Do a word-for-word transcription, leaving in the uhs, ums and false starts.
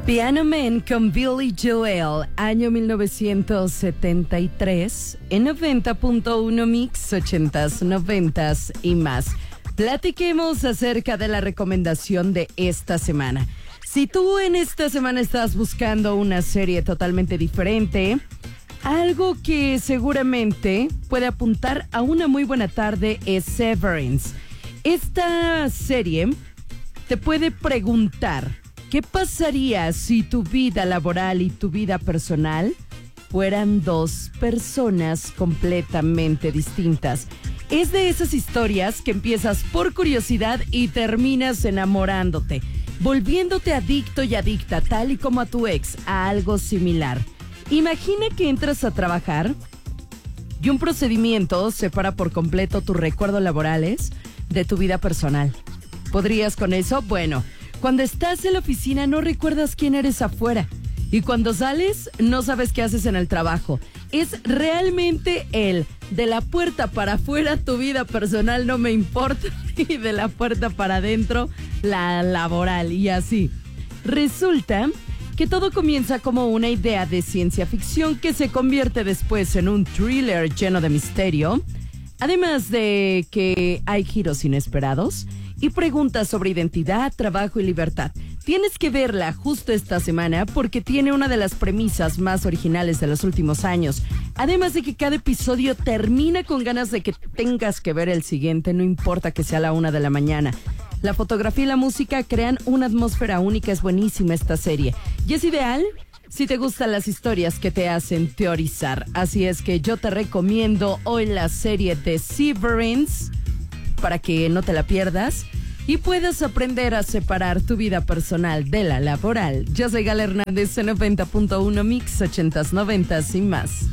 Piano Man con Billy Joel, año mil novecientos setenta y tres, en noventa punto uno Mix, ochentas, noventas y más. Platiquemos acerca de la recomendación de esta semana. Si tú en esta semana estás buscando una serie totalmente diferente, algo que seguramente puede apuntar a una muy buena tarde es Severance. Esta serie te puede preguntar: ¿qué pasaría si tu vida laboral y tu vida personal fueran dos personas completamente distintas? Es de esas historias que empiezas por curiosidad y terminas enamorándote, volviéndote adicto y adicta, tal y como a tu ex, a algo similar. Imagina que entras a trabajar y un procedimiento separa por completo tus recuerdos laborales de tu vida personal. ¿Podrías con eso? Bueno, cuando estás en la oficina no recuerdas quién eres afuera. Y cuando sales no sabes qué haces en el trabajo. Es realmente el de la puerta para afuera tu vida personal no me importa y de la puerta para adentro la laboral y así. Resulta que todo comienza como una idea de ciencia ficción que se convierte después en un thriller lleno de misterio. Además de que hay giros inesperados y preguntas sobre identidad, trabajo y libertad. Tienes que verla justo esta semana porque tiene una de las premisas más originales de los últimos años. Además de que cada episodio termina con ganas de que tengas que ver el siguiente, no importa que sea a la una de la mañana. La fotografía y la música crean una atmósfera única, es buenísima esta serie. Y es ideal si te gustan las historias que te hacen teorizar. Así es que yo te recomiendo hoy la serie de Severance para que no te la pierdas y puedas aprender a separar tu vida personal de la laboral. Yo soy Gala Hernández en noventa punto uno Mix, ochentas, noventas y más.